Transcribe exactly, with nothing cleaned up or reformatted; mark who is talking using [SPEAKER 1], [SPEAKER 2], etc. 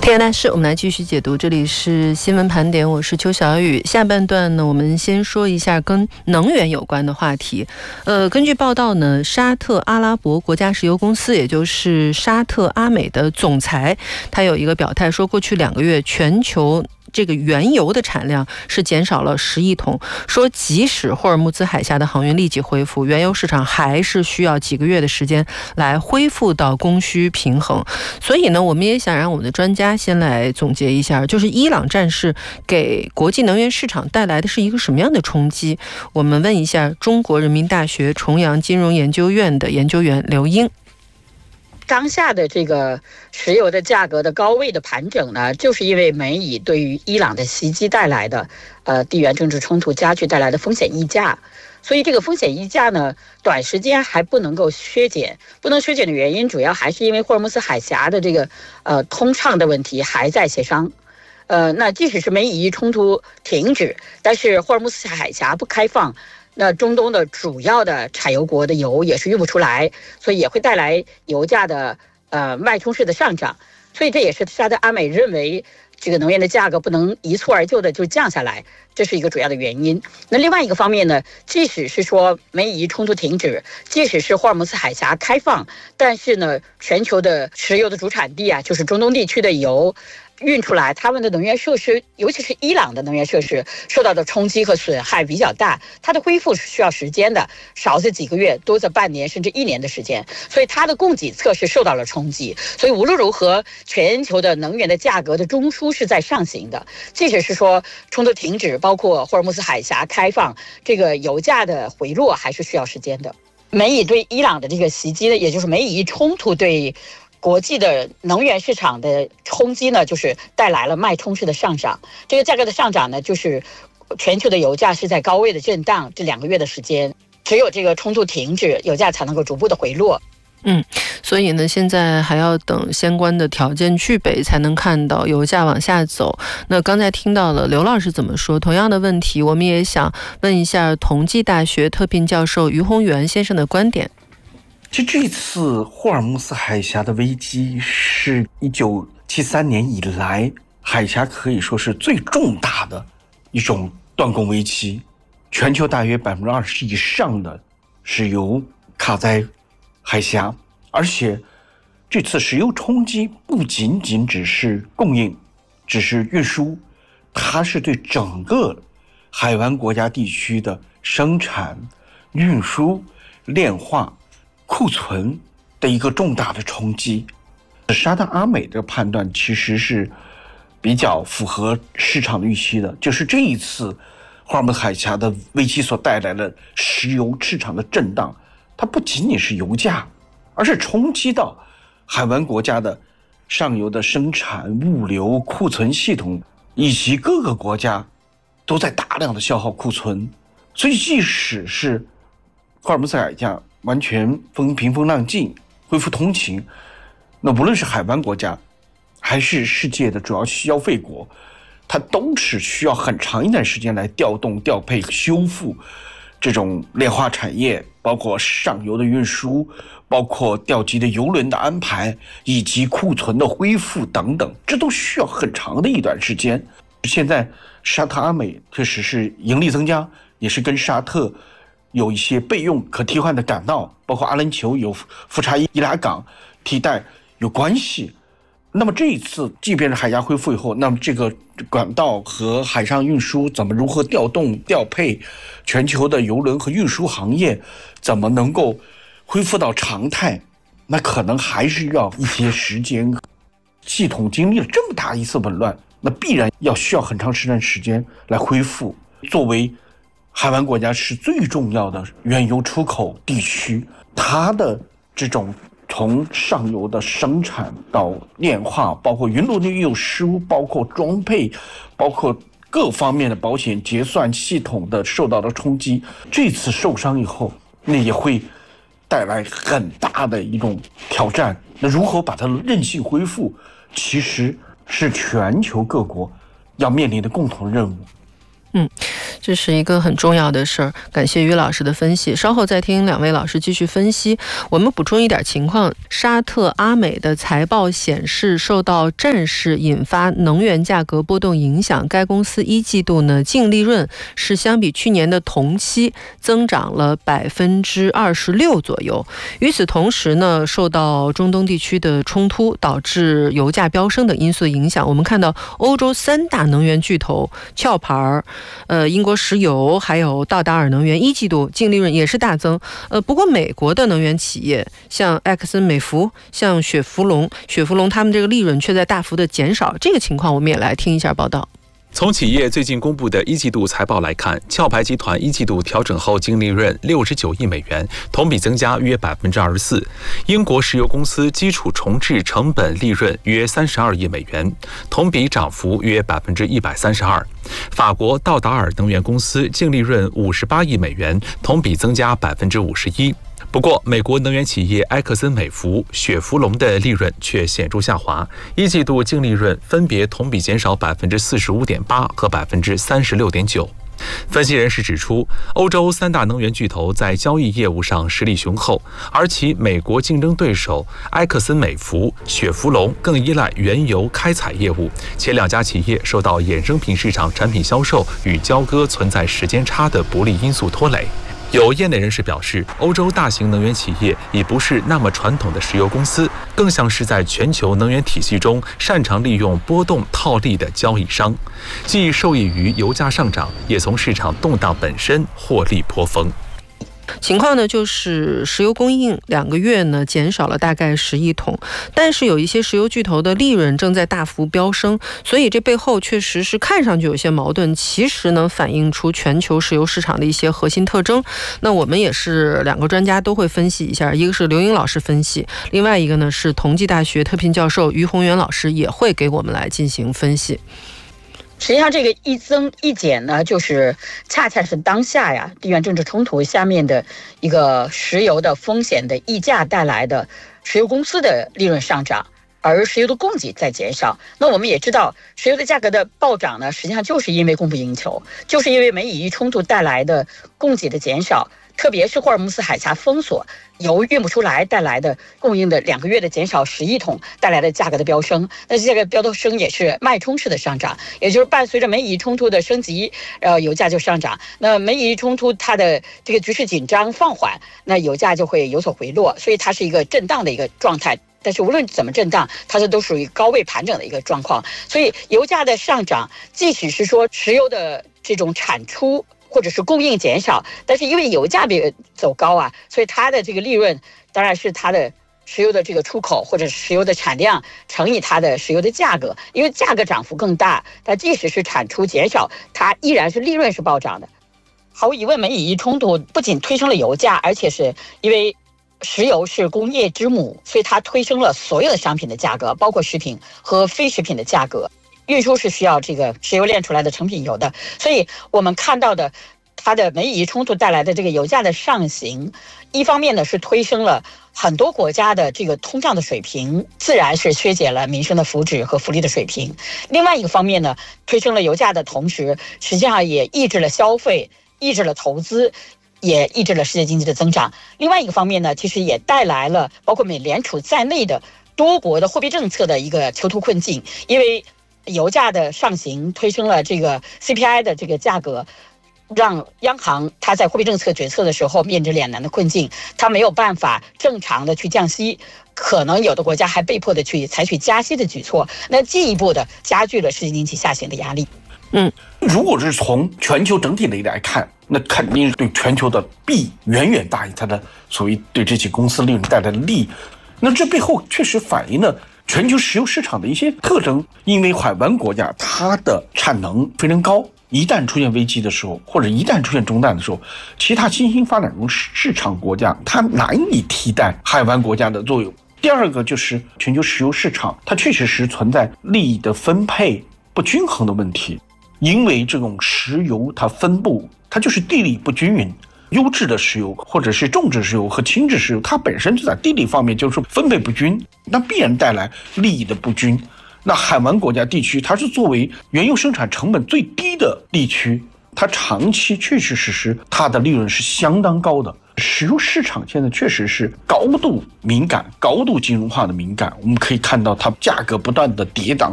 [SPEAKER 1] 天下大事，我们来继续解读。这里是新闻盘点，我是邱小雨。下半段呢，我们先说一下跟能源有关的话题。呃，根据报道呢，沙特阿拉伯国家石油公司，也就是沙特阿美的总裁，他有一个表态说，过去两个月全球这个原油的产量是减少了十亿桶，说即使霍尔木兹海峡的航运立即恢复，原油市场还是需要几个月的时间来恢复到供需平衡。所以呢，我们也想让我们的专家先来总结一下，就是伊朗战事给国际能源市场带来的是一个什么样的冲击？我们问一下中国人民大学重阳金融研究院的研究员刘英。
[SPEAKER 2] 当下的这个石油的价格的高位的盘整呢，就是因为美以对于伊朗的袭击带来的呃地缘政治冲突加剧带来的风险溢价。所以这个风险溢价呢，短时间还不能够削减，不能削减的原因主要还是因为霍尔木兹海峡的这个呃通畅的问题还在协商。呃，那即使是美以冲突停止，但是霍尔木兹海峡不开放，那中东的主要的产油国的油也是运不出来，所以也会带来油价的呃脉冲式的上涨。所以这也是沙特阿美认为这个能源的价格不能一蹴而就的就降下来，这是一个主要的原因。那另外一个方面呢，即使是说美以冲突停止，即使是霍尔木兹海峡开放，但是呢，全球的石油的主产地啊，就是中东地区的油运出来，他们的能源设施，尤其是伊朗的能源设施受到的冲击和损害比较大，它的恢复是需要时间的，少则几个月，多则半年甚至一年的时间，所以它的供给侧是受到了冲击。所以无论如何，全球的能源的价格的中枢是在上行的，即使是说冲突停止，包括霍尔木兹海峡开放，这个油价的回落还是需要时间的。美以对伊朗的这个袭击呢，也就是美以冲突对国际的能源市场的冲击呢，就是带来了脉冲式的上涨。这个价格的上涨呢，就是全球的油价是在高位的震荡，这两个月的时间，只有这个冲突停止，油价才能够逐步的回落。
[SPEAKER 1] 嗯，所以呢，现在还要等相关的条件具备，才能看到油价往下走。那刚才听到了刘老师怎么说，同样的问题，我们也想问一下同济大学特聘教授于宏源先生的观点。
[SPEAKER 3] 其实这次霍尔木兹海峡的危机是一九七三年以来海峡可以说是最重大的一种断供危机，全球大约百分之二十以上的石油卡在海峡，而且这次石油冲击不仅仅只是供应，只是运输，它是对整个海湾国家地区的生产、运输、炼化、库存的一个重大的冲击。沙特阿美的判断其实是比较符合市场的预期的，就是这一次霍尔木兹海峡的危机所带来的石油市场的震荡，它不仅仅是油价，而是冲击到海湾国家的上游的生产、物流、库存系统，以及各个国家都在大量的消耗库存。所以即使是霍尔木兹海峡完全风平风浪静，恢复通勤，那无论是海湾国家还是世界的主要消费国，它都是需要很长一段时间来调动、调配、修复这种炼化产业，包括上游的运输，包括调集的油轮的安排，以及库存的恢复等等，这都需要很长的一段时间。现在沙特阿美确实是盈利增加，也是跟沙特有一些备用可替换的港道，包括阿联酋有富查伊拉港替代有关系。那么这一次即便是海峡恢复以后，那么这个港道和海上运输怎么如何调动调配，全球的邮轮和运输行业怎么能够恢复到常态，那可能还是要一些时间。系统经历了这么大一次紊乱，那必然要需要很长时间时间来恢复。作为海湾国家是最重要的原油出口地区，它的这种从上游的生产到炼化，包括云轮的运输，包括装配，包括各方面的保险结算系统的受到的冲击，这次受伤以后，那也会带来很大的一种挑战。那如何把它韧性恢复，其实是全球各国要面临的共同任务。
[SPEAKER 1] 嗯， 这是一个很重要的事儿，感谢于老师的分析。稍后再听两位老师继续分析。我们补充一点情况，沙特阿美的财报显示，受到战事引发能源价格波动影响，该公司一季度呢净利润是相比去年的同期增长了百分之二十六左右。与此同时呢，受到中东地区的冲突导致油价飙升等因素影响，我们看到欧洲三大能源巨头壳牌、呃英国石油还有道达尔能源一季度净利润也是大增。呃，不过美国的能源企业像埃克森美孚、像雪佛龙、雪佛龙他们这个利润却在大幅的减少。这个情况我们也来听一下报道。
[SPEAKER 4] 从企业最近公布的一季度财报来看，壳牌集团一季度调整后净利润六十九亿美元，同比增加约百分之二十四。英国石油公司基础重置成本利润约三十二亿美元，同比涨幅约百分之一百三十二。法国道达尔能源公司净利润五十八亿美元，同比增加百分之五十一。不过，美国能源企业埃克森美孚、雪佛龙的利润却显著下滑，一季度净利润分别同比减少百分之四十五点八和百分之三十六点九。分析人士指出，欧洲三大能源巨头在交易业务上实力雄厚，而其美国竞争对手埃克森美孚、雪佛龙更依赖原油开采业务，且两家企业受到衍生品市场产品销售与交割存在时间差的不利因素拖累。有业内人士表示，欧洲大型能源企业已不是那么传统的石油公司，更像是在全球能源体系中擅长利用波动套利的交易商，既受益于油价上涨，也从市场动荡本身获利颇丰。
[SPEAKER 1] 情况呢，就是石油供应两个月呢减少了大概十亿桶，但是有一些石油巨头的利润正在大幅飙升，所以这背后确实是看上去有些矛盾，其实能反映出全球石油市场的一些核心特征。那我们也是两个专家都会分析一下，一个是刘英老师分析，另外一个呢是同济大学特聘教授于宏元老师也会给我们来进行分析。
[SPEAKER 2] 实际上，这个一增一减呢，就是恰恰是当下呀地缘政治冲突下面的一个石油的风险的溢价带来的石油公司的利润上涨，而石油的供给在减少。那我们也知道，石油的价格的暴涨呢，实际上就是因为供不应求，就是因为美以伊冲突带来的供给的减少。特别是霍尔木斯海峡封锁，油运不出来带来的供应的两个月的减少十亿桶带来的价格的飙升，那这个飙升也是脉冲式的上涨，也就是伴随着美以冲突的升级，呃，油价就上涨。那美以冲突它的这个局势紧张放缓，那油价就会有所回落，所以它是一个震荡的一个状态。但是无论怎么震荡，它这都属于高位盘整的一个状况。所以油价的上涨，即使是说石油的这种产出或者是供应减少，但是因为油价比走高啊，所以它的这个利润当然是它的石油的这个出口或者石油的产量乘以它的石油的价格，因为价格涨幅更大，但即使是产出减少，它依然是利润是暴涨的。毫无疑问，美以伊冲突不仅推升了油价，而且是因为石油是工业之母，所以它推升了所有的商品的价格，包括食品和非食品的价格。运输是需要这个石油炼出来的成品油的，所以我们看到的它的美以伊冲突带来的这个油价的上行，一方面呢是推升了很多国家的这个通胀的水平，自然是削减了民生的福祉和福利的水平。另外一个方面呢，推升了油价的同时，实际上也抑制了消费，抑制了投资，也抑制了世界经济的增长。另外一个方面呢，其实也带来了包括美联储在内的多国的货币政策的一个囚徒困境，因为油价的上行推升了这个 C P I 的这个价格，让央行它在货币政策决策的时候面临两难的困境，它没有办法正常的去降息，可能有的国家还被迫的去采取加息的举措，那进一步的加剧了世界经济下行的压力。
[SPEAKER 3] 嗯，如果是从全球整体的来看，那肯定是对全球的弊远远大于它的所谓对这些公司利润带来的利。那这背后确实反映了全球石油市场的一些特征，因为海湾国家它的产能非常高，一旦出现危机的时候，或者一旦出现中断的时候，其他新兴发展中市场国家它难以替代海湾国家的作用。第二个就是全球石油市场它确实是存在利益的分配不均衡的问题，因为这种石油它分布它就是地理不均匀，优质的石油或者是重质石油和轻质石油，它本身就在地理方面就是分配不均，那必然带来利益的不均。那海湾国家地区它是作为原油生产成本最低的地区， 它长期确确实实它的利润是相当高的。石油市场现在确实是高度敏感、高度金融化的敏感，我们可以看到它价格不断的跌宕